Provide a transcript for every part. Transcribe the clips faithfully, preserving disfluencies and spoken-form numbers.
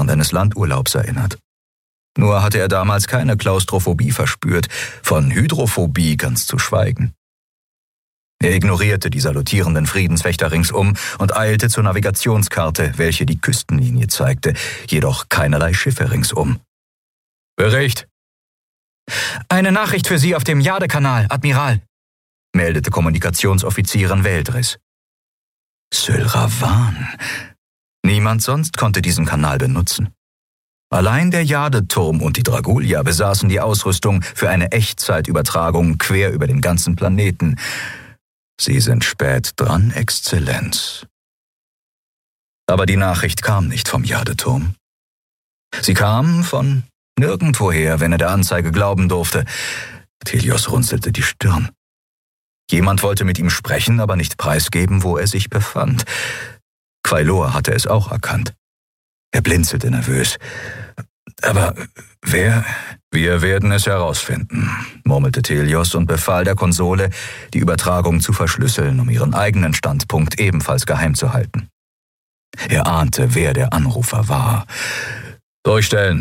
während eines Landurlaubs erinnert. Nur hatte er damals keine Klaustrophobie verspürt, von Hydrophobie ganz zu schweigen. Er ignorierte die salutierenden Friedenswächter ringsum und eilte zur Navigationskarte, welche die Küstenlinie zeigte, jedoch keinerlei Schiffe ringsum. »Bericht!« »Eine Nachricht für Sie auf dem Jadekanal, Admiral«, meldete Kommunikationsoffizierin Veldris. Sylravan. Niemand sonst konnte diesen Kanal benutzen. Allein der Jadeturm und die Dragulia besaßen die Ausrüstung für eine Echtzeitübertragung quer über den ganzen Planeten. Sie sind spät dran, Exzellenz. Aber die Nachricht kam nicht vom Jadeturm. Sie kam von nirgendwoher, wenn er der Anzeige glauben durfte. Telios runzelte die Stirn. Jemand wollte mit ihm sprechen, aber nicht preisgeben, wo er sich befand. Quailor hatte es auch erkannt. Er blinzelte nervös. »Aber wer?« »Wir werden es herausfinden«, murmelte Telios und befahl der Konsole, die Übertragung zu verschlüsseln, um ihren eigenen Standpunkt ebenfalls geheim zu halten. Er ahnte, wer der Anrufer war. »Durchstellen!«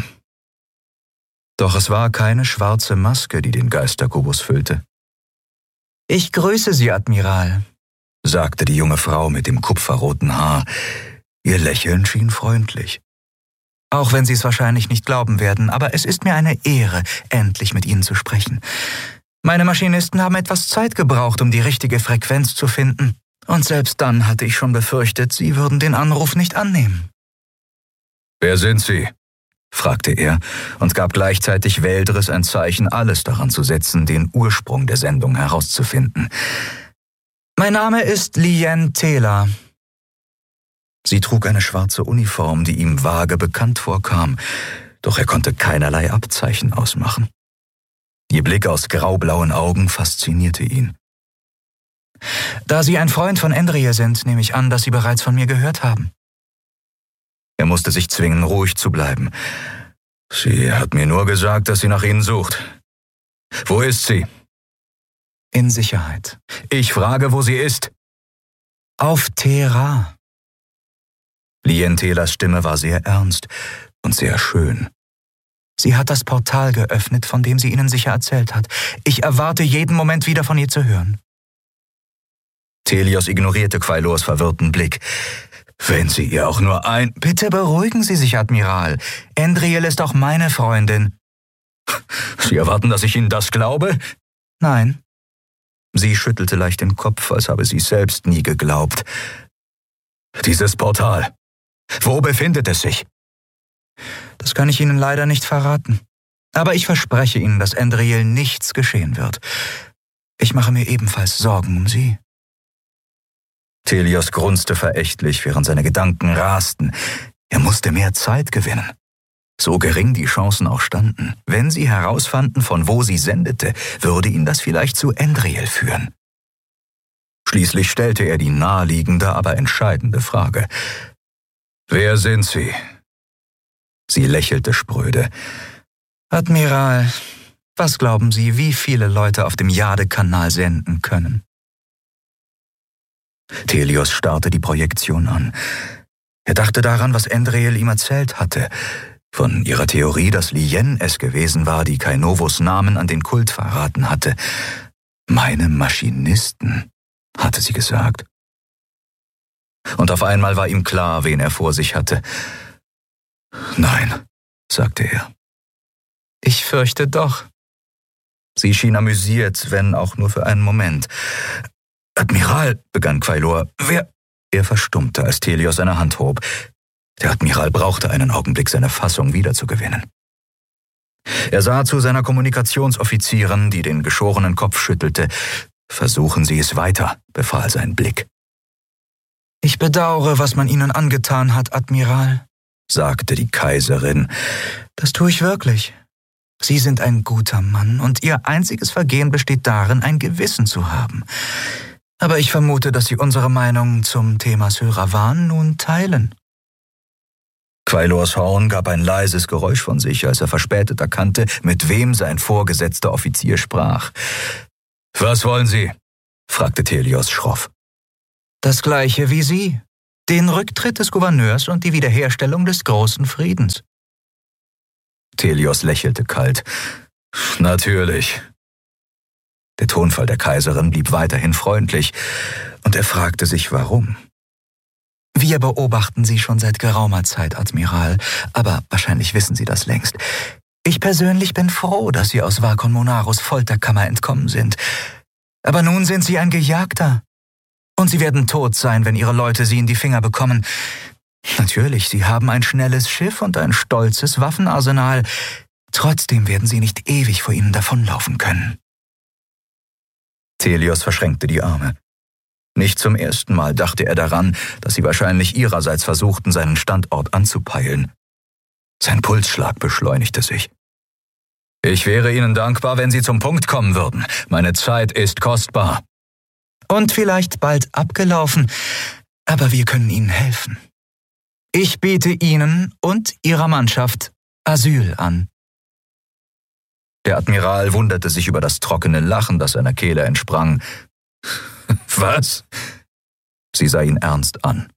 Doch es war keine schwarze Maske, die den Geisterkubus füllte. »Ich grüße Sie, Admiral«, sagte die junge Frau mit dem kupferroten Haar. Ihr Lächeln schien freundlich. »Auch wenn Sie es wahrscheinlich nicht glauben werden, aber es ist mir eine Ehre, endlich mit Ihnen zu sprechen. Meine Maschinisten haben etwas Zeit gebraucht, um die richtige Frequenz zu finden. Und selbst dann hatte ich schon befürchtet, Sie würden den Anruf nicht annehmen.« »Wer sind Sie?«, fragte er und gab gleichzeitig Veldris ein Zeichen, alles daran zu setzen, den Ursprung der Sendung herauszufinden. »Mein Name ist Lien Tela.« Sie trug eine schwarze Uniform, die ihm vage bekannt vorkam, doch er konnte keinerlei Abzeichen ausmachen. Ihr Blick aus graublauen Augen faszinierte ihn. »Da Sie ein Freund von Endriel sind, nehme ich an, dass Sie bereits von mir gehört haben.« Er musste sich zwingen, ruhig zu bleiben. »Sie hat mir nur gesagt, dass sie nach Ihnen sucht. Wo ist sie?« »In Sicherheit.« »Ich frage, wo sie ist.« »Auf Terra.« Lien Telas Stimme war sehr ernst und sehr schön. »Sie hat das Portal geöffnet, von dem sie Ihnen sicher erzählt hat. Ich erwarte jeden Moment wieder von ihr zu hören.« Telios ignorierte Quailors verwirrten Blick. »Wenn Sie ihr auch nur ein...« »Bitte beruhigen Sie sich, Admiral. Endriel ist auch meine Freundin.« »Sie erwarten, dass ich Ihnen das glaube?« »Nein.« Sie schüttelte leicht den Kopf, als habe sie es selbst nie geglaubt. »Dieses Portal. Wo befindet es sich?« »Das kann ich Ihnen leider nicht verraten. Aber ich verspreche Ihnen, dass Endriel nichts geschehen wird. Ich mache mir ebenfalls Sorgen um Sie.« Telios grunzte verächtlich, während seine Gedanken rasten. Er musste mehr Zeit gewinnen. So gering die Chancen auch standen. Wenn sie herausfanden, von wo sie sendete, würde ihn das vielleicht zu Endriel führen. Schließlich stellte er die naheliegende, aber entscheidende Frage. »Wer sind Sie?« Sie lächelte spröde. »Admiral, was glauben Sie, wie viele Leute auf dem Jadekanal senden können?« Telios starrte die Projektion an. Er dachte daran, was Endriel ihm erzählt hatte. Von ihrer Theorie, dass Lien es gewesen war, die Kainovos Namen an den Kult verraten hatte. »Meine Maschinisten«, hatte sie gesagt. Und auf einmal war ihm klar, wen er vor sich hatte. »Nein«, sagte er. »Ich fürchte doch.« Sie schien amüsiert, wenn auch nur für einen Moment. »Admiral«, begann Quailor, »wer...« Er verstummte, als Telios seine Hand hob. Der Admiral brauchte einen Augenblick, seine Fassung wiederzugewinnen. Er sah zu seiner Kommunikationsoffizierin, die den geschorenen Kopf schüttelte. »Versuchen Sie es weiter«, befahl sein Blick. »Ich bedauere, was man Ihnen angetan hat, Admiral«, sagte die Kaiserin. »Das tue ich wirklich. Sie sind ein guter Mann und Ihr einziges Vergehen besteht darin, ein Gewissen zu haben. Aber ich vermute, dass Sie unsere Meinung zum Thema Sylravan nun teilen.« Quailors Horn gab ein leises Geräusch von sich, als er verspätet erkannte, mit wem sein vorgesetzter Offizier sprach. »Was wollen Sie?« fragte Telios schroff. »Das Gleiche wie Sie. Den Rücktritt des Gouverneurs und die Wiederherstellung des großen Friedens. Telios lächelte kalt. Natürlich. Der Tonfall der Kaiserin blieb weiterhin freundlich, und er fragte sich, warum. Wir beobachten Sie schon seit geraumer Zeit, Admiral, aber wahrscheinlich wissen Sie das längst. Ich persönlich bin froh, dass Sie aus Vakon Monarus Folterkammer entkommen sind. Aber nun sind Sie ein Gejagter. Und Sie werden tot sein, wenn Ihre Leute Sie in die Finger bekommen. Natürlich, Sie haben ein schnelles Schiff und ein stolzes Waffenarsenal. Trotzdem werden Sie nicht ewig vor Ihnen davonlaufen können. Telios verschränkte die Arme. Nicht zum ersten Mal dachte er daran, dass sie wahrscheinlich ihrerseits versuchten, seinen Standort anzupeilen. Sein Pulsschlag beschleunigte sich. Ich wäre Ihnen dankbar, wenn Sie zum Punkt kommen würden. Meine Zeit ist kostbar. Und vielleicht bald abgelaufen, aber wir können Ihnen helfen. Ich biete Ihnen und Ihrer Mannschaft Asyl an. Der Admiral wunderte sich über das trockene Lachen, das seiner Kehle entsprang. Was? Sie sah ihn ernst an.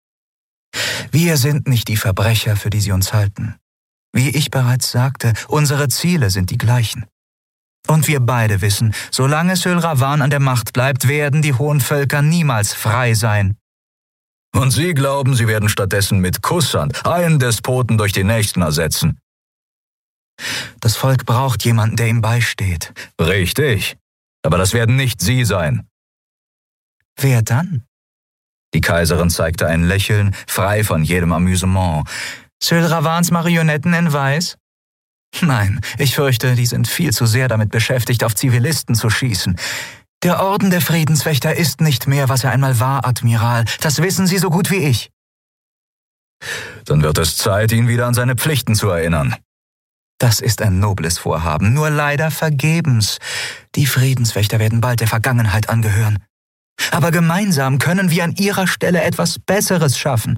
Wir sind nicht die Verbrecher, für die Sie uns halten. Wie ich bereits sagte, unsere Ziele sind die gleichen. Und wir beide wissen, solange Syl Ravan an der Macht bleibt, werden die hohen Völker niemals frei sein. Und Sie glauben, Sie werden stattdessen mit Kusshand einen Despoten durch den nächsten ersetzen? Das Volk braucht jemanden, der ihm beisteht. Richtig. Aber das werden nicht Sie sein. Wer dann? Die Kaiserin zeigte ein Lächeln, frei von jedem Amüsement. Syl Ravans Marionetten in Weiß? Nein, ich fürchte, die sind viel zu sehr damit beschäftigt, auf Zivilisten zu schießen. Der Orden der Friedenswächter ist nicht mehr, was er einmal war, Admiral. Das wissen Sie so gut wie ich. Dann wird es Zeit, ihn wieder an seine Pflichten zu erinnern. Das ist ein nobles Vorhaben, nur leider vergebens. Die Friedenswächter werden bald der Vergangenheit angehören. Aber gemeinsam können wir an ihrer Stelle etwas Besseres schaffen.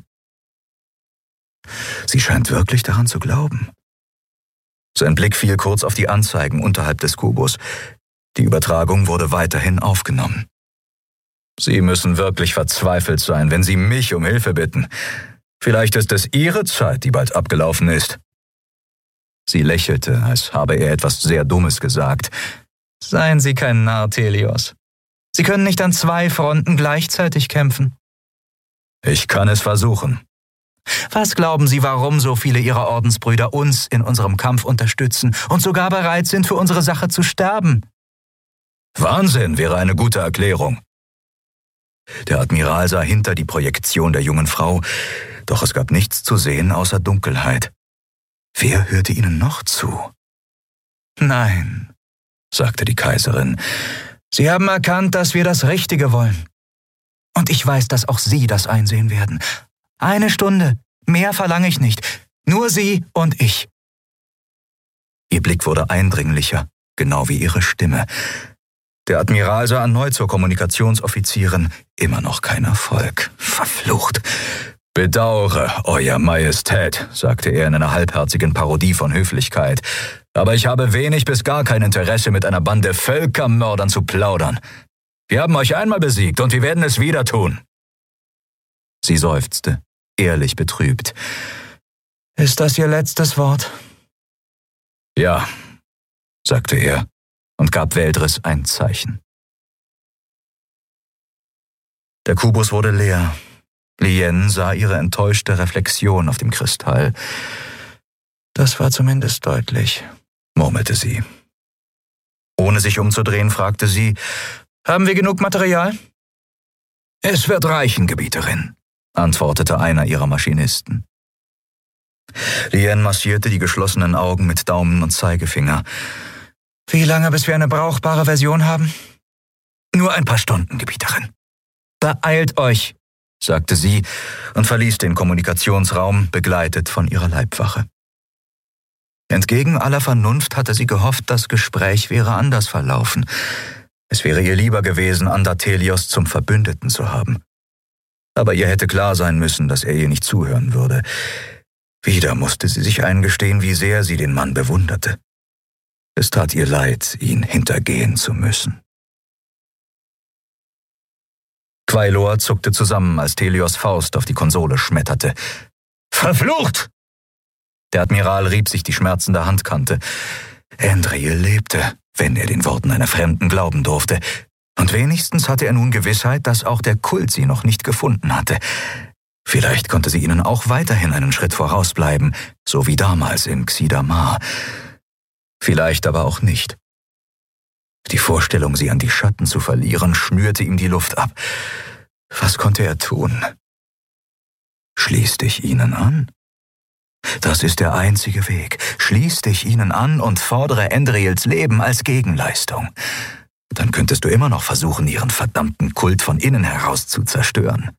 Sie scheint wirklich daran zu glauben. Sein Blick fiel kurz auf die Anzeigen unterhalb des Kubus. Die Übertragung wurde weiterhin aufgenommen. Sie müssen wirklich verzweifelt sein, wenn Sie mich um Hilfe bitten. Vielleicht ist es Ihre Zeit, die bald abgelaufen ist. Sie lächelte, als habe er etwas sehr Dummes gesagt. Seien Sie kein Narr, Telios. Sie können nicht an zwei Fronten gleichzeitig kämpfen. Ich kann es versuchen. Was glauben Sie, warum so viele Ihrer Ordensbrüder uns in unserem Kampf unterstützen und sogar bereit sind, für unsere Sache zu sterben? Wahnsinn wäre eine gute Erklärung. Der Admiral sah hinter die Projektion der jungen Frau, doch es gab nichts zu sehen außer Dunkelheit. Wer hörte ihnen noch zu? Nein, sagte die Kaiserin, Sie haben erkannt, dass wir das Richtige wollen. Und ich weiß, dass auch Sie das einsehen werden. Eine Stunde, mehr verlange ich nicht. Nur Sie und ich. Ihr Blick wurde eindringlicher, genau wie ihre Stimme. Der Admiral sah erneut zur Kommunikationsoffizierin. Immer noch kein Erfolg. Verflucht. Bedauere, Euer Majestät, sagte er in einer halbherzigen Parodie von Höflichkeit. Aber ich habe wenig bis gar kein Interesse, mit einer Bande Völkermördern zu plaudern. Wir haben euch einmal besiegt und wir werden es wieder tun. Sie seufzte, ehrlich betrübt. Ist das Ihr letztes Wort? Ja, sagte er und gab Veldris ein Zeichen. Der Kubus wurde leer. Lien sah ihre enttäuschte Reflexion auf dem Kristall. Das war zumindest deutlich, murmelte sie. Ohne sich umzudrehen, fragte sie, haben wir genug Material? Es wird reichen, Gebieterin, antwortete einer ihrer Maschinisten. Lien massierte die geschlossenen Augen mit Daumen und Zeigefinger. Wie lange, bis wir eine brauchbare Version haben? Nur ein paar Stunden, Gebieterin. Beeilt euch, sagte sie und verließ den Kommunikationsraum, begleitet von ihrer Leibwache. Entgegen aller Vernunft hatte sie gehofft, das Gespräch wäre anders verlaufen. Es wäre ihr lieber gewesen, Andatelios zum Verbündeten zu haben. Aber ihr hätte klar sein müssen, dass er ihr nicht zuhören würde. Wieder musste sie sich eingestehen, wie sehr sie den Mann bewunderte. Es tat ihr leid, ihn hintergehen zu müssen. Quailor zuckte zusammen, als Thelios Faust auf die Konsole schmetterte. »Verflucht!« Der Admiral rieb sich die schmerzende Handkante. Andriel lebte, wenn er den Worten einer Fremden glauben durfte. Und wenigstens hatte er nun Gewissheit, dass auch der Kult sie noch nicht gefunden hatte. Vielleicht konnte sie ihnen auch weiterhin einen Schritt vorausbleiben, so wie damals in Xidamar. Vielleicht aber auch nicht. Die Vorstellung, sie an die Schatten zu verlieren, schnürte ihm die Luft ab. Was konnte er tun? Schließ dich ihnen an? Das ist der einzige Weg. Schließ dich ihnen an und fordere Andriels Leben als Gegenleistung. Dann könntest du immer noch versuchen, ihren verdammten Kult von innen heraus zu zerstören.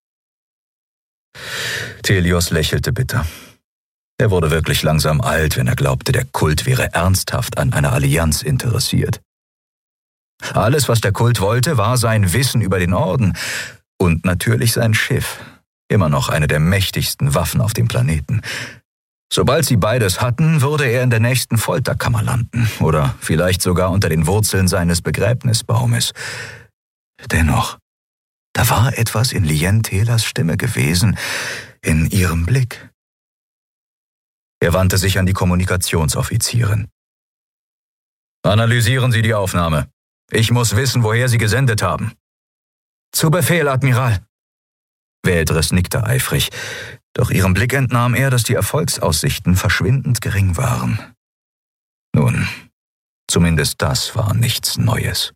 Thelios lächelte bitter. Er wurde wirklich langsam alt, wenn er glaubte, der Kult wäre ernsthaft an einer Allianz interessiert. Alles, was der Kult wollte, war sein Wissen über den Orden und natürlich sein Schiff, immer noch eine der mächtigsten Waffen auf dem Planeten. Sobald sie beides hatten, würde er in der nächsten Folterkammer landen oder vielleicht sogar unter den Wurzeln seines Begräbnisbaumes. Dennoch, da war etwas in Lien Telas Stimme gewesen, in ihrem Blick. Er wandte sich an die Kommunikationsoffizierin. »Analysieren Sie die Aufnahme. Ich muss wissen, woher Sie gesendet haben.« »Zu Befehl, Admiral.« Veldres nickte eifrig, doch ihrem Blick entnahm er, dass die Erfolgsaussichten verschwindend gering waren. Nun, zumindest das war nichts Neues.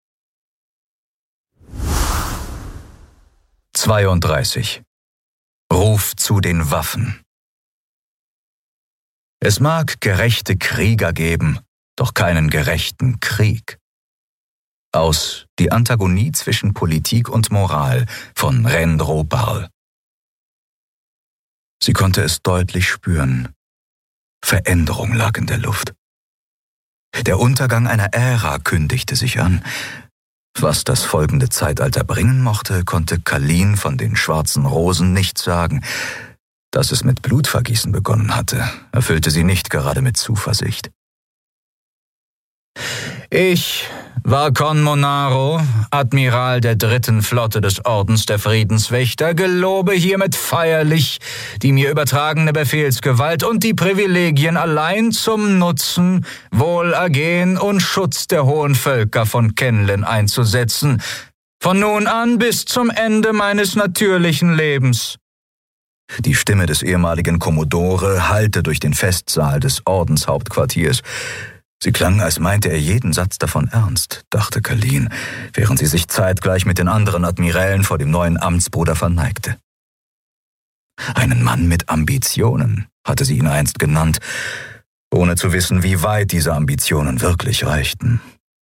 zweiunddreißig. Ruf zu den Waffen. Es mag gerechte Krieger geben, doch keinen gerechten Krieg. Aus Die Antagonie zwischen Politik und Moral von Rendro Barl. Sie konnte es deutlich spüren. Veränderung lag in der Luft. Der Untergang einer Ära kündigte sich an. Was das folgende Zeitalter bringen mochte, konnte Kalin von den schwarzen Rosen nicht sagen. Dass es mit Blutvergießen begonnen hatte, erfüllte sie nicht gerade mit Zuversicht. Ich war Con Monaro, Admiral der dritten Flotte des Ordens der Friedenswächter, gelobe hiermit feierlich die mir übertragene Befehlsgewalt und die Privilegien allein zum Nutzen, Wohlergehen und Schutz der hohen Völker von Kenlen einzusetzen, von nun an bis zum Ende meines natürlichen Lebens. Die Stimme des ehemaligen Kommodore hallte durch den Festsaal des Ordenshauptquartiers. Sie klang, als meinte er jeden Satz davon ernst, dachte Kalin, während sie sich zeitgleich mit den anderen Admirälen vor dem neuen Amtsbruder verneigte. Einen Mann mit Ambitionen, hatte sie ihn einst genannt, ohne zu wissen, wie weit diese Ambitionen wirklich reichten.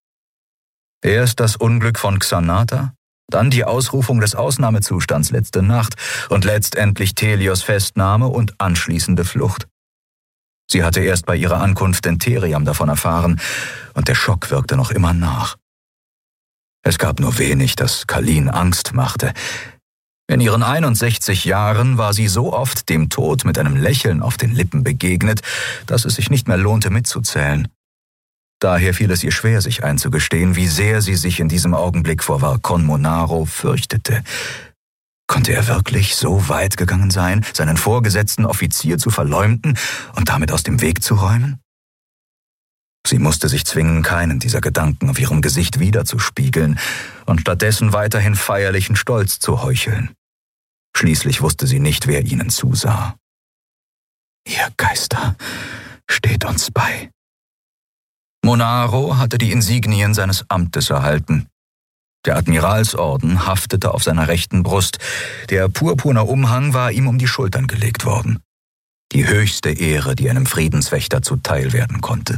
Erst das Unglück von Xanata, dann die Ausrufung des Ausnahmezustands letzte Nacht und letztendlich Thelios Festnahme und anschließende Flucht. Sie hatte erst bei ihrer Ankunft in Theriam davon erfahren, und der Schock wirkte noch immer nach. Es gab nur wenig, das Kalin Angst machte. In ihren einundsechzig Jahren war sie so oft dem Tod mit einem Lächeln auf den Lippen begegnet, dass es sich nicht mehr lohnte mitzuzählen. Daher fiel es ihr schwer, sich einzugestehen, wie sehr sie sich in diesem Augenblick vor Con Monaro fürchtete. Konnte er wirklich so weit gegangen sein, seinen vorgesetzten Offizier zu verleumden und damit aus dem Weg zu räumen? Sie musste sich zwingen, keinen dieser Gedanken auf ihrem Gesicht wiederzuspiegeln und stattdessen weiterhin feierlichen Stolz zu heucheln. Schließlich wusste sie nicht, wer ihnen zusah. Ihr Geister steht uns bei. Monaro hatte die Insignien seines Amtes erhalten. Der Admiralsorden haftete auf seiner rechten Brust. Der purpurne Umhang war ihm um die Schultern gelegt worden. Die höchste Ehre, die einem Friedenswächter zuteil werden konnte.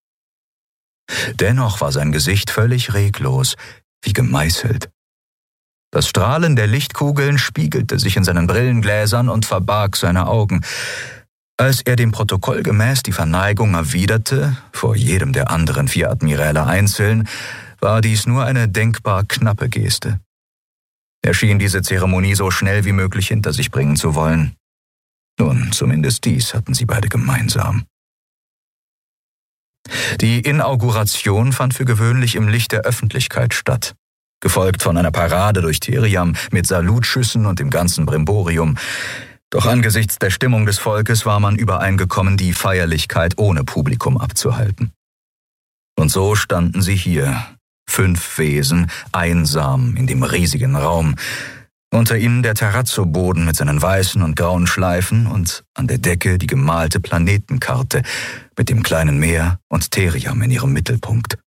Dennoch war sein Gesicht völlig reglos, wie gemeißelt. Das Strahlen der Lichtkugeln spiegelte sich in seinen Brillengläsern und verbarg seine Augen. Als er dem Protokoll gemäß die Verneigung erwiderte, vor jedem der anderen vier Admiräle einzeln, war dies nur eine denkbar knappe Geste. Er schien diese Zeremonie so schnell wie möglich hinter sich bringen zu wollen. Nun, zumindest dies hatten sie beide gemeinsam. Die Inauguration fand für gewöhnlich im Licht der Öffentlichkeit statt. gefolgt von einer Parade durch Theriam mit Salutschüssen und dem ganzen Brimborium. Doch angesichts der Stimmung des Volkes war man übereingekommen, die Feierlichkeit ohne Publikum abzuhalten. Und so standen sie hier, fünf Wesen, einsam in dem riesigen Raum, unter ihnen der Terrazzo-Boden mit seinen weißen und grauen Schleifen und an der Decke die gemalte Planetenkarte mit dem kleinen Meer und Theriam in ihrem Mittelpunkt.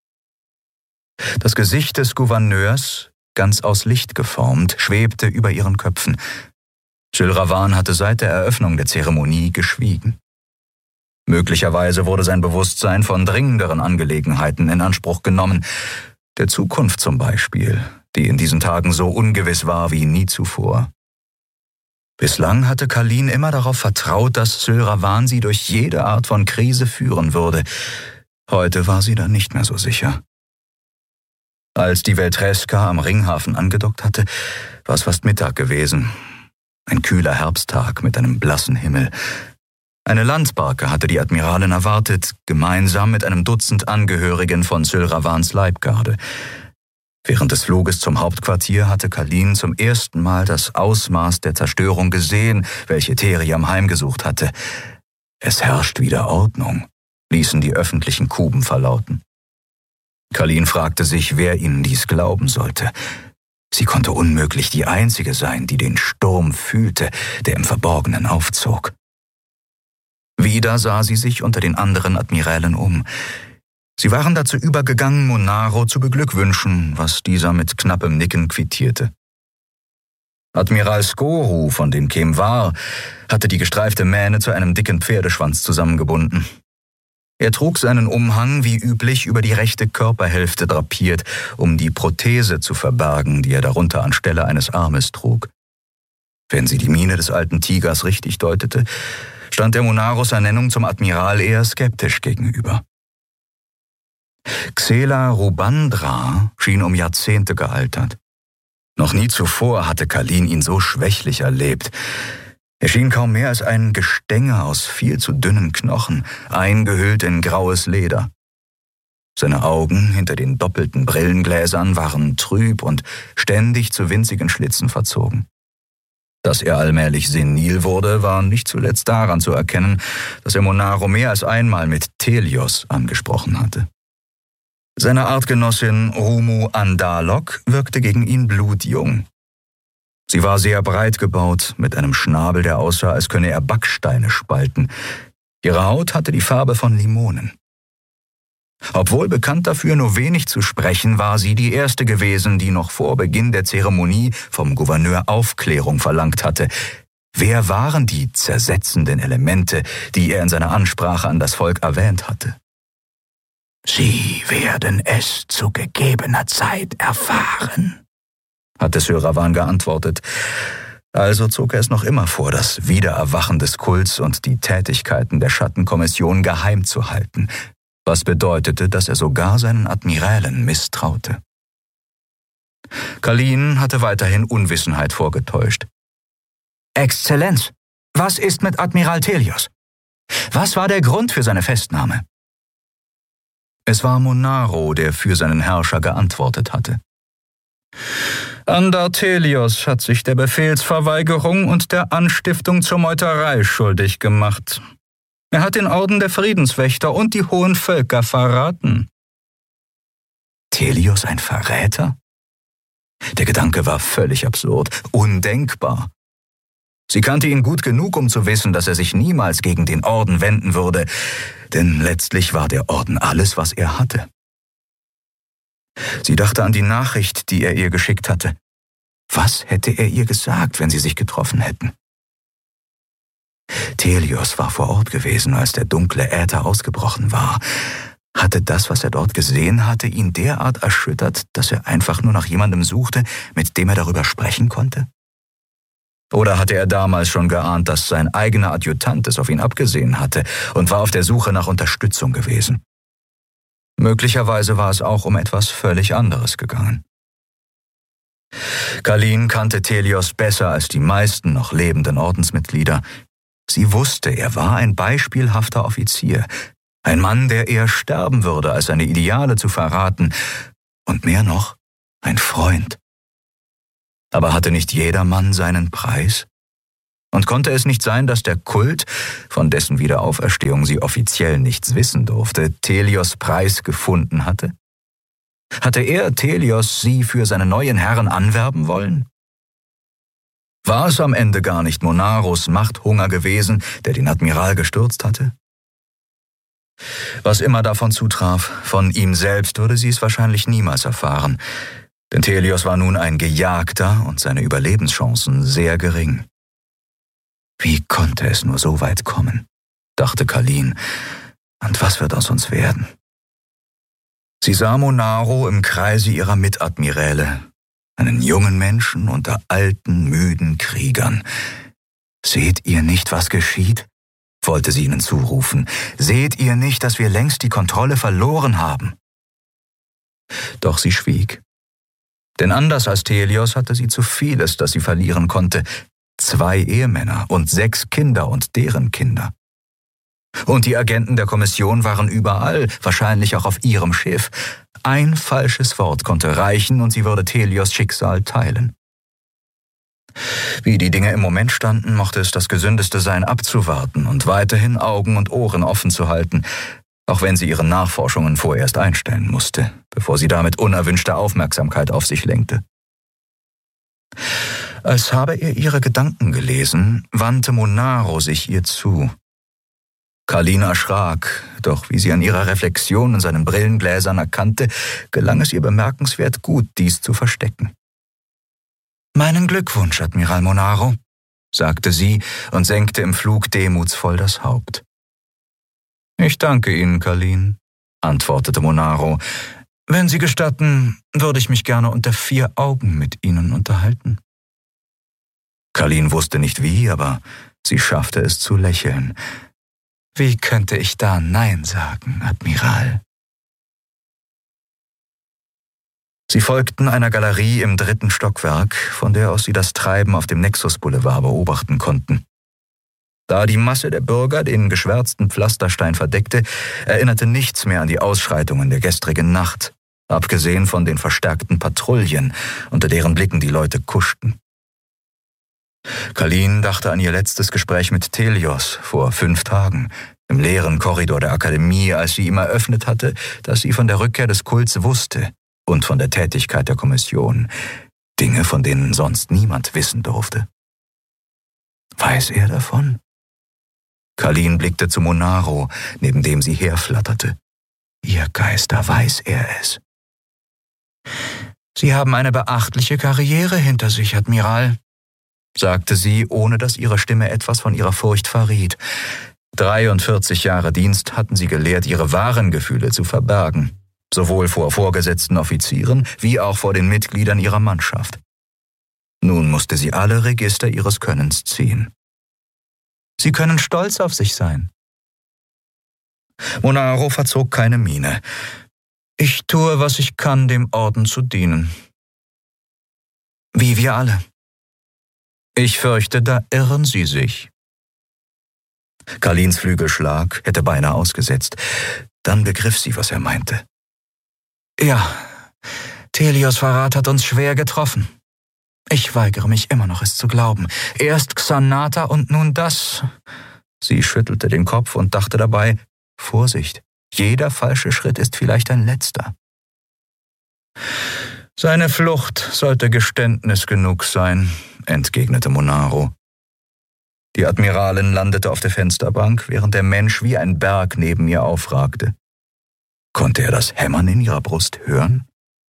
Das Gesicht des Gouverneurs, ganz aus Licht geformt, schwebte über ihren Köpfen. Jules Ravin hatte seit der Eröffnung der Zeremonie geschwiegen. Möglicherweise wurde sein Bewusstsein von dringenderen Angelegenheiten in Anspruch genommen, der Zukunft zum Beispiel, die in diesen Tagen so ungewiss war wie nie zuvor. Bislang hatte Kalin immer darauf vertraut, dass Jules Ravin sie durch jede Art von Krise führen würde. Heute war sie da nicht mehr so sicher. Als die Veltreska am Ringhafen angedockt hatte, war es fast Mittag gewesen. Ein kühler Herbsttag mit einem blassen Himmel. Eine Landbarke hatte die Admiralin erwartet, gemeinsam mit einem Dutzend Angehörigen von Jules Ravins Leibgarde. Während des Fluges zum Hauptquartier hatte Kalin zum ersten Mal das Ausmaß der Zerstörung gesehen, welche Theriam heimgesucht hatte. Es herrscht wieder Ordnung, ließen die öffentlichen Kuben verlauten. Kalin fragte sich, wer ihnen dies glauben sollte. Sie konnte unmöglich die Einzige sein, die den Sturm fühlte, der im Verborgenen aufzog. Wieder sah sie sich unter den anderen Admirälen um. Sie waren dazu übergegangen, Munaro zu beglückwünschen, was dieser mit knappem Nicken quittierte. Admiral Skoru von den Kemvar hatte die gestreifte Mähne zu einem dicken Pferdeschwanz zusammengebunden. Er trug seinen Umhang wie üblich über die rechte Körperhälfte drapiert, um die Prothese zu verbergen, die er darunter anstelle eines Armes trug. Wenn sie die Miene des alten Tigers richtig deutete, stand der Munaros Ernennung zum Admiral eher skeptisch gegenüber. Xela Rubandra schien um Jahrzehnte gealtert. Noch nie zuvor hatte Kalin ihn so schwächlich erlebt. Er schien kaum mehr als ein Gestänge aus viel zu dünnen Knochen, eingehüllt in graues Leder. Seine Augen hinter den doppelten Brillengläsern waren trüb und ständig zu winzigen Schlitzen verzogen. Dass er allmählich senil wurde, war nicht zuletzt daran zu erkennen, dass er Munaro mehr als einmal mit Telios angesprochen hatte. Seine Artgenossin Rumu Andalok wirkte gegen ihn blutjung. Sie war sehr breit gebaut, mit einem Schnabel, der aussah, als könne er Backsteine spalten. Ihre Haut hatte die Farbe von Limonen. Obwohl bekannt dafür, nur wenig zu sprechen, war sie die erste gewesen, die noch vor Beginn der Zeremonie vom Gouverneur Aufklärung verlangt hatte. Wer waren die zersetzenden Elemente, die er in seiner Ansprache an das Volk erwähnt hatte? »Sie werden es zu gegebener Zeit erfahren«, hatte Jules Ravin geantwortet. Also zog er es noch immer vor, das Wiedererwachen des Kults und die Tätigkeiten der Schattenkommission geheim zu halten, was bedeutete, dass er sogar seinen Admirälen misstraute. Kalin hatte weiterhin Unwissenheit vorgetäuscht. »Exzellenz, was ist mit Admiral Telios? Was war der Grund für seine Festnahme?« Es war Munaro, der für seinen Herrscher geantwortet hatte. Andar Telios hat sich der Befehlsverweigerung und der Anstiftung zur Meuterei schuldig gemacht. Er hat den Orden der Friedenswächter und die hohen Völker verraten. Telios ein Verräter? Der Gedanke war völlig absurd, undenkbar. Sie kannte ihn gut genug, um zu wissen, dass er sich niemals gegen den Orden wenden würde, denn letztlich war der Orden alles, was er hatte. Sie dachte an die Nachricht, die er ihr geschickt hatte. Was hätte er ihr gesagt, wenn sie sich getroffen hätten? Telios war vor Ort gewesen, als der dunkle Äther ausgebrochen war. Hatte das, was er dort gesehen hatte, ihn derart erschüttert, dass er einfach nur nach jemandem suchte, mit dem er darüber sprechen konnte? Oder hatte er damals schon geahnt, dass sein eigener Adjutant es auf ihn abgesehen hatte und war auf der Suche nach Unterstützung gewesen? Möglicherweise war es auch um etwas völlig anderes gegangen. Kalin kannte Telios besser als die meisten noch lebenden Ordensmitglieder. Sie wusste, er war ein beispielhafter Offizier, ein Mann, der eher sterben würde, als seine Ideale zu verraten. Und mehr noch, Ein Freund. Aber hatte nicht jeder Mann seinen Preis? Und konnte es nicht sein, dass der Kult, von dessen Wiederauferstehung sie offiziell nichts wissen durfte, Thelios' Preis gefunden hatte? Hatte er, Thelios, sie für seine neuen Herren anwerben wollen? War es am Ende gar nicht Monaros Machthunger gewesen, der den Admiral gestürzt hatte? Was immer davon zutraf, von ihm selbst würde sie es wahrscheinlich niemals erfahren, denn Thelios war nun ein Gejagter und seine Überlebenschancen sehr gering. Wie konnte es nur so weit kommen, dachte Kalin, und was wird aus uns werden? Sie sah Monaro im Kreise ihrer Mitadmiräle, einen jungen Menschen unter alten, müden Kriegern. Seht ihr nicht, was geschieht? Wollte sie ihnen zurufen. Seht ihr nicht, dass wir längst die Kontrolle verloren haben? Doch sie schwieg. Denn anders als Thelios hatte sie zu vieles, das sie verlieren konnte. Zwei Ehemänner und sechs Kinder und deren Kinder. Und die Agenten der Kommission waren überall, wahrscheinlich auch auf ihrem Schiff. Ein falsches Wort konnte reichen und sie würde Thelios Schicksal teilen. Wie die Dinge im Moment standen, mochte es das Gesündeste sein, abzuwarten und weiterhin Augen und Ohren offen zu halten, auch wenn sie ihre Nachforschungen vorerst einstellen musste, bevor sie damit unerwünschte Aufmerksamkeit auf sich lenkte. Als habe er ihre Gedanken gelesen, wandte Monaro sich ihr zu. Kalin erschrak, doch wie sie an ihrer Reflexion in seinen Brillengläsern erkannte, gelang es ihr bemerkenswert gut, dies zu verstecken. »Meinen Glückwunsch, Admiral Monaro«, sagte sie und senkte im Flug demutsvoll das Haupt. »Ich danke Ihnen, Kalin«, antwortete Monaro. »Wenn Sie gestatten, würde ich mich gerne unter vier Augen mit Ihnen unterhalten.« Kalin wusste nicht wie, aber sie schaffte es zu lächeln. »Wie könnte ich da Nein sagen, Admiral?« Sie folgten einer Galerie im dritten Stockwerk, von der aus sie das Treiben auf dem Nexus Boulevard beobachten konnten. Da die Masse der Bürger den geschwärzten Pflasterstein verdeckte, erinnerte nichts mehr an die Ausschreitungen der gestrigen Nacht, abgesehen von den verstärkten Patrouillen, unter deren Blicken die Leute kuschten. Kalin dachte an ihr letztes Gespräch mit Thelios vor fünf Tagen, im leeren Korridor der Akademie, als sie ihm eröffnet hatte, dass sie von der Rückkehr des Kults wusste und von der Tätigkeit der Kommission, Dinge, von denen sonst niemand wissen durfte. Weiß er davon? Kalin blickte zu Monaro, neben dem sie herflatterte. Ihr Geister, weiß er es. »Sie haben eine beachtliche Karriere hinter sich, Admiral«, sagte sie, ohne dass ihre Stimme etwas von ihrer Furcht verriet. dreiundvierzig Jahre Dienst hatten sie gelehrt, ihre wahren Gefühle zu verbergen, sowohl vor vorgesetzten Offizieren wie auch vor den Mitgliedern ihrer Mannschaft. Nun musste sie alle Register ihres Könnens ziehen. Sie können stolz auf sich sein. Monaro verzog keine Miene. Ich tue, was ich kann, dem Orden zu dienen. Wie wir alle. Ich fürchte, da irren Sie sich. Kalins Flügelschlag hätte beinahe ausgesetzt. Dann begriff sie, was er meinte. Ja, Thelios' Verrat hat uns schwer getroffen. Ich weigere mich immer noch, es zu glauben. Erst Xanata und nun das. Sie schüttelte den Kopf und dachte dabei, Vorsicht, jeder falsche Schritt ist vielleicht ein letzter. Seine Flucht sollte Geständnis genug sein, entgegnete Monaro. Die Admiralin landete auf der Fensterbank, während der Mensch wie ein Berg neben ihr aufragte. Konnte er das Hämmern in ihrer Brust hören?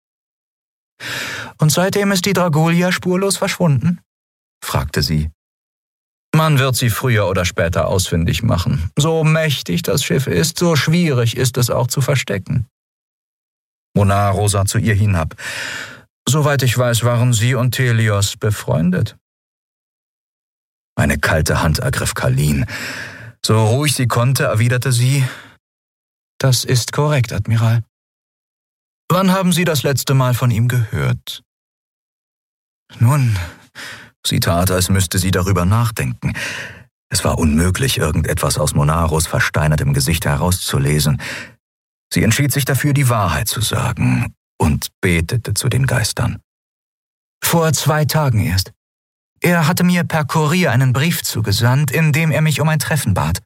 Und seitdem ist die Dragulia spurlos verschwunden? Fragte sie. Man wird sie früher oder später ausfindig machen. So mächtig das Schiff ist, so schwierig ist es auch zu verstecken. Monaro sah zu ihr hinab. Soweit ich weiß, waren sie und Thelios befreundet. Eine kalte Hand ergriff Kalin. So ruhig sie konnte, erwiderte sie, »Das ist korrekt, Admiral.« »Wann haben Sie das letzte Mal von ihm gehört?« Nun, sie tat, als müsste sie darüber nachdenken. Es war unmöglich, irgendetwas aus Monaros versteinertem Gesicht herauszulesen. Sie entschied sich dafür, die Wahrheit zu sagen. und betete zu den Geistern. Vor zwei Tagen erst. Er hatte mir per Kurier einen Brief zugesandt, in dem er mich um ein Treffen bat.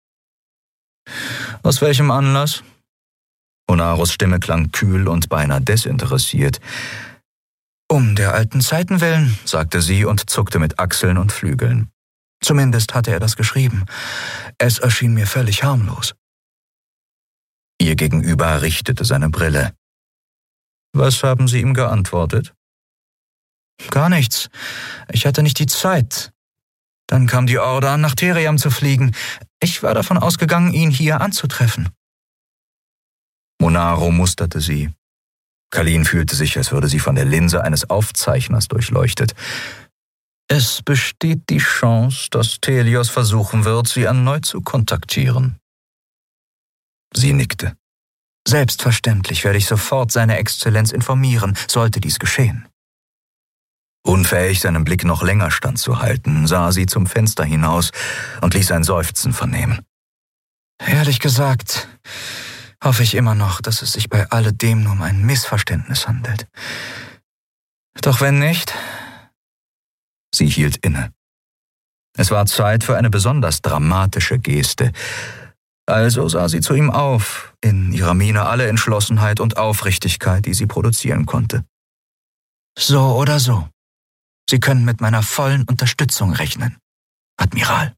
Aus welchem Anlass? Onaros Stimme klang kühl und beinahe desinteressiert. Um der alten Zeiten willen, sagte sie und zuckte mit Achseln und Flügeln. Zumindest hatte er das geschrieben. Es erschien mir völlig harmlos. Ihr Gegenüber richtete seine Brille. Was haben Sie ihm geantwortet? Gar nichts. Ich hatte nicht die Zeit. Dann kam die Order, nach Theriam zu fliegen. Ich war davon ausgegangen, ihn hier anzutreffen. Monaro musterte sie. Kalin fühlte sich, als würde sie von der Linse eines Aufzeichners durchleuchtet. Es besteht die Chance, dass Thelios versuchen wird, sie erneut zu kontaktieren. Sie nickte. Selbstverständlich werde ich sofort seine Exzellenz informieren, sollte dies geschehen. Unfähig, seinen Blick noch länger standzuhalten, sah sie zum Fenster hinaus und ließ ein Seufzen vernehmen. Ehrlich gesagt, hoffe ich immer noch, dass es sich bei alledem nur um ein Missverständnis handelt. Doch wenn nicht... Sie hielt inne. Es war Zeit für eine besonders dramatische Geste. Also sah sie zu ihm auf, in ihrer Miene alle Entschlossenheit und Aufrichtigkeit, die sie produzieren konnte. So oder so. Sie können mit meiner vollen Unterstützung rechnen, Admiral.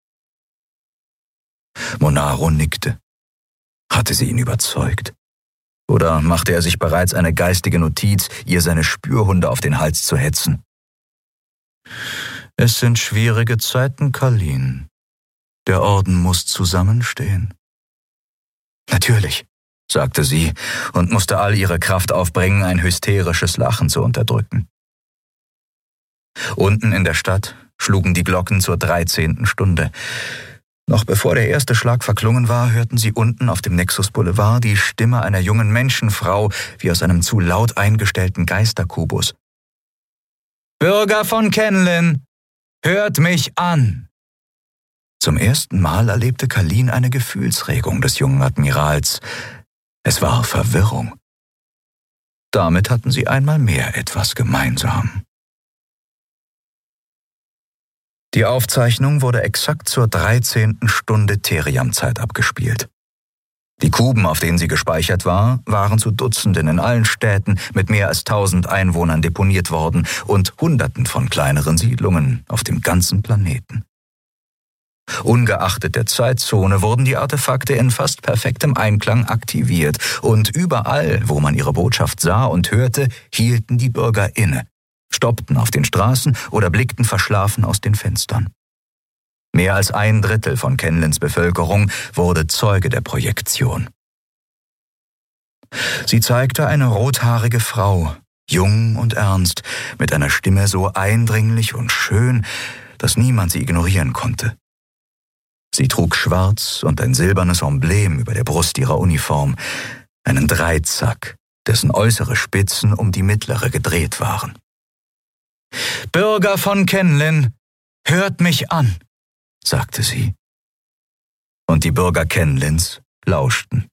Monaro nickte. Hatte sie ihn überzeugt? Oder machte er sich bereits eine geistige Notiz, ihr seine Spürhunde auf den Hals zu hetzen? Es sind schwierige Zeiten, Kalin. Der Orden muss zusammenstehen. Natürlich, sagte sie und musste all ihre Kraft aufbringen, ein hysterisches Lachen zu unterdrücken. Unten in der Stadt schlugen die Glocken zur dreizehnten Stunde. Noch bevor der erste Schlag verklungen war, hörten sie unten auf dem Nexus Boulevard die Stimme einer jungen Menschenfrau wie aus einem zu laut eingestellten Geisterkubus. Bürger von Kenlin, hört mich an! Zum ersten Mal erlebte Kalin eine Gefühlsregung des jungen Admirals. Es war Verwirrung. Damit hatten sie einmal mehr etwas gemeinsam. Die Aufzeichnung wurde exakt zur dreizehnten Stunde Theriam-Zeit abgespielt. Die Kuben, auf denen sie gespeichert war, waren zu Dutzenden in allen Städten mit mehr als tausend Einwohnern deponiert worden und Hunderten von kleineren Siedlungen auf dem ganzen Planeten. Ungeachtet der Zeitzone wurden die Artefakte in fast perfektem Einklang aktiviert und überall, wo man ihre Botschaft sah und hörte, hielten die Bürger inne, stoppten auf den Straßen oder blickten verschlafen aus den Fenstern. Mehr als ein Drittel von Kenlins Bevölkerung wurde Zeuge der Projektion. Sie zeigte eine rothaarige Frau, jung und ernst, mit einer Stimme so eindringlich und schön, dass niemand sie ignorieren konnte. Sie trug schwarz und ein silbernes Emblem über der Brust ihrer Uniform, einen Dreizack, dessen äußere Spitzen um die mittlere gedreht waren. »Bürger von Kenlin, hört mich an«, sagte sie. Und die Bürger Kenlins lauschten.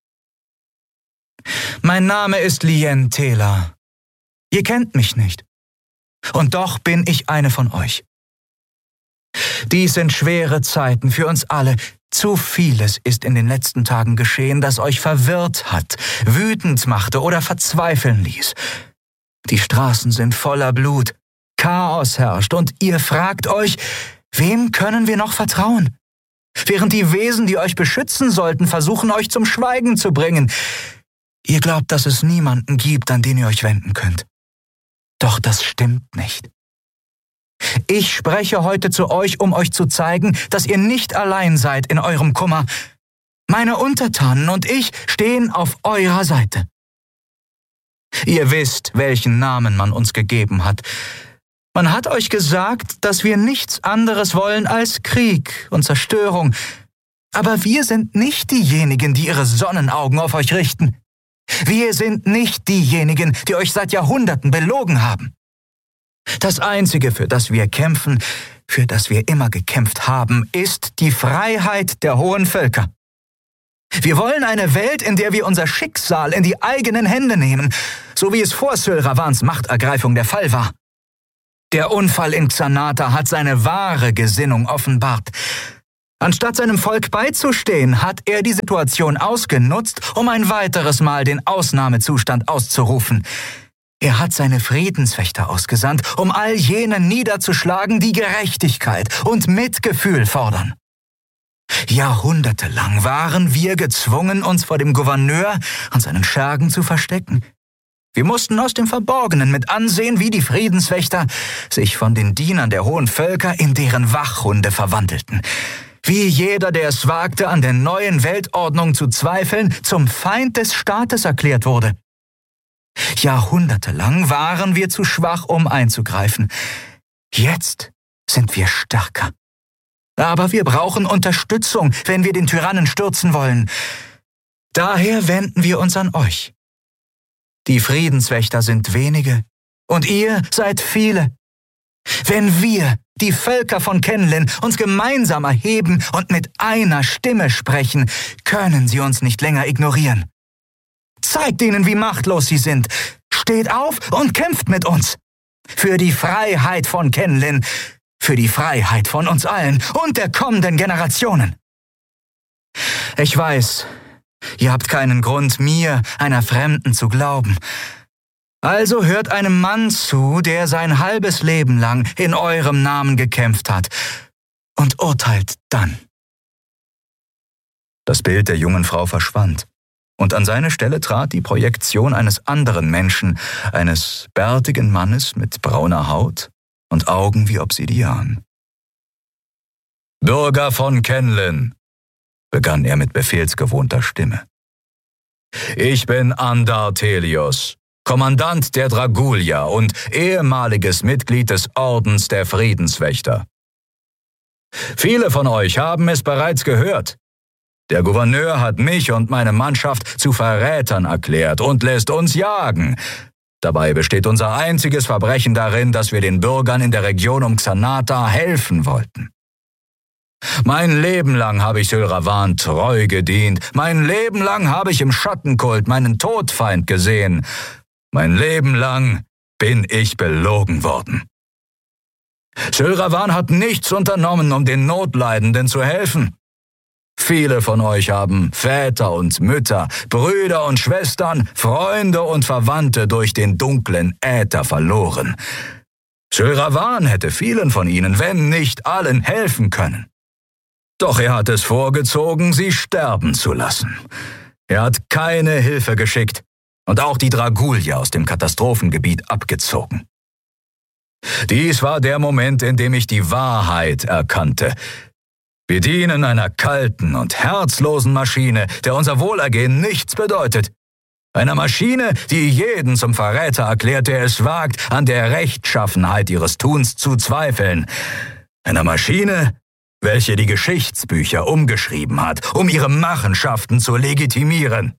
»Mein Name ist Lien Tela. Ihr kennt mich nicht. Und doch bin ich eine von euch. Dies sind schwere Zeiten für uns alle. Zu vieles ist in den letzten Tagen geschehen, das euch verwirrt hat, wütend machte oder verzweifeln ließ. Die Straßen sind voller Blut, Chaos herrscht und ihr fragt euch, wem können wir noch vertrauen? Während die Wesen, die euch beschützen sollten, versuchen, euch zum Schweigen zu bringen. Ihr glaubt, dass es niemanden gibt, an den ihr euch wenden könnt. Doch das stimmt nicht. Ich spreche heute zu euch, um euch zu zeigen, dass ihr nicht allein seid in eurem Kummer. Meine Untertanen und ich stehen auf eurer Seite. Ihr wisst, welchen Namen man uns gegeben hat. Man hat euch gesagt, dass wir nichts anderes wollen als Krieg und Zerstörung. Aber wir sind nicht diejenigen, die ihre Sonnenaugen auf euch richten. Wir sind nicht diejenigen, die euch seit Jahrhunderten belogen haben. Das Einzige, für das wir kämpfen, für das wir immer gekämpft haben, ist die Freiheit der hohen Völker. Wir wollen eine Welt, in der wir unser Schicksal in die eigenen Hände nehmen, so wie es vor Syl Ravans Machtergreifung der Fall war. Der Unfall in Xanata hat seine wahre Gesinnung offenbart. Anstatt seinem Volk beizustehen, hat er die Situation ausgenutzt, um ein weiteres Mal den Ausnahmezustand auszurufen. Er hat seine Friedenswächter ausgesandt, um all jene niederzuschlagen, die Gerechtigkeit und Mitgefühl fordern. Jahrhundertelang waren wir gezwungen, uns vor dem Gouverneur und seinen Schergen zu verstecken. Wir mussten aus dem Verborgenen mit ansehen, wie die Friedenswächter sich von den Dienern der hohen Völker in deren Wachhunde verwandelten. Wie jeder, der es wagte, an der neuen Weltordnung zu zweifeln, zum Feind des Staates erklärt wurde. Jahrhundertelang waren wir zu schwach, um einzugreifen. Jetzt sind wir stärker. Aber wir brauchen Unterstützung, wenn wir den Tyrannen stürzen wollen. Daher wenden wir uns an euch. Die Friedenswächter sind wenige und ihr seid viele. Wenn wir, die Völker von Kenlin, uns gemeinsam erheben und mit einer Stimme sprechen, können sie uns nicht länger ignorieren. Zeigt ihnen, wie machtlos sie sind. Steht auf und kämpft mit uns. Für die Freiheit von Kenlin, für die Freiheit von uns allen und der kommenden Generationen. Ich weiß, ihr habt keinen Grund, mir, einer Fremden, zu glauben. Also hört einem Mann zu, der sein halbes Leben lang in eurem Namen gekämpft hat, und urteilt dann. Das Bild der jungen Frau verschwand, und an seine Stelle trat die Projektion eines anderen Menschen, eines bärtigen Mannes mit brauner Haut und Augen wie Obsidian. »Bürger von Kenlin«, begann er mit befehlsgewohnter Stimme. »Ich bin Andar Thelios, Kommandant der Dragulia und ehemaliges Mitglied des Ordens der Friedenswächter. Viele von euch haben es bereits gehört. Der Gouverneur hat mich und meine Mannschaft zu Verrätern erklärt und lässt uns jagen. Dabei besteht unser einziges Verbrechen darin, dass wir den Bürgern in der Region um Xanata helfen wollten. Mein Leben lang habe ich Syl Ravan treu gedient. Mein Leben lang habe ich im Schattenkult meinen Todfeind gesehen. Mein Leben lang bin ich belogen worden. Syl Ravan hat nichts unternommen, um den Notleidenden zu helfen. Viele von euch haben Väter und Mütter, Brüder und Schwestern, Freunde und Verwandte durch den dunklen Äther verloren. Syl Ravan hätte vielen von ihnen, wenn nicht allen, helfen können. Doch er hat es vorgezogen, sie sterben zu lassen. Er hat keine Hilfe geschickt und auch die Dragulia aus dem Katastrophengebiet abgezogen. Dies war der Moment, in dem ich die Wahrheit erkannte. Wir dienen einer kalten und herzlosen Maschine, der unser Wohlergehen nichts bedeutet. Einer Maschine, die jeden zum Verräter erklärt, der es wagt, an der Rechtschaffenheit ihres Tuns zu zweifeln. Einer Maschine, welche die Geschichtsbücher umgeschrieben hat, um ihre Machenschaften zu legitimieren.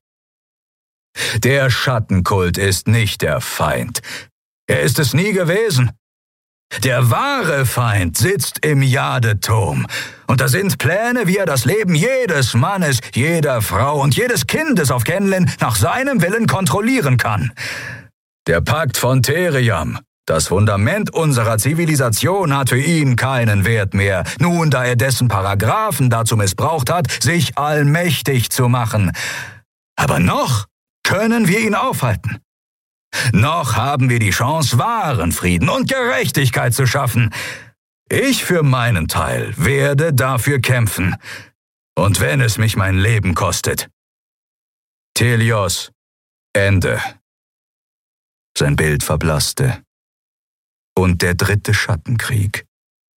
Der Schattenkult ist nicht der Feind. Er ist es nie gewesen. Der wahre Feind sitzt im Jadeturm. Und da sind Pläne, wie er das Leben jedes Mannes, jeder Frau und jedes Kindes auf Kenlin nach seinem Willen kontrollieren kann. Der Pakt von Theriam, das Fundament unserer Zivilisation, hat für ihn keinen Wert mehr, nun da er dessen Paragraphen dazu missbraucht hat, sich allmächtig zu machen. Aber noch können wir ihn aufhalten. Noch haben wir die Chance, wahren Frieden und Gerechtigkeit zu schaffen. Ich für meinen Teil werde dafür kämpfen. Und wenn es mich mein Leben kostet. Thelios, Ende. Sein Bild verblasste. Und der dritte Schattenkrieg